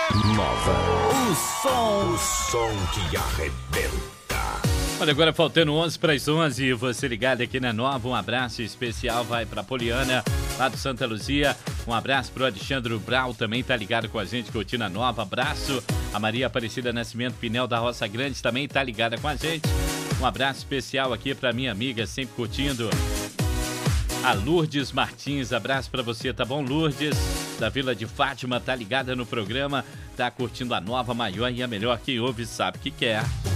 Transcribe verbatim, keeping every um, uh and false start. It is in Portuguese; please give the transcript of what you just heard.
Nova. O som, o som que arrebenta. Olha, agora faltando onze para as onze, você ligado aqui na Nova, um abraço especial vai para Poliana, lá do Santa Luzia, um abraço para o Alexandre Brau, também tá ligado com a gente, curtindo a Nova, abraço, a Maria Aparecida Nascimento Pinel da Roça Grande também tá ligada com a gente, um abraço especial aqui para minha amiga, sempre curtindo, a Lourdes Martins, abraço para você, tá bom, Lourdes? Da Vila de Fátima, tá ligada no programa, tá curtindo a Nova, maior e a melhor, quem ouve sabe o que quer.